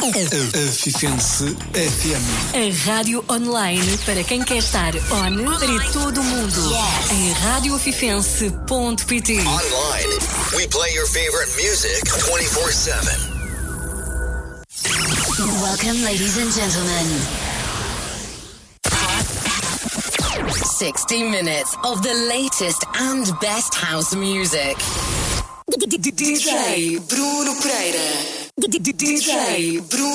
Fifense FM. A rádio online para quem quer estar on para todo o mundo. Em radiofifense.pt. Online, we play your favorite music 24/7. Welcome, ladies and gentlemen. 60 minutes of the latest and best house music. DJ Bruno Pereira. DJ Bruno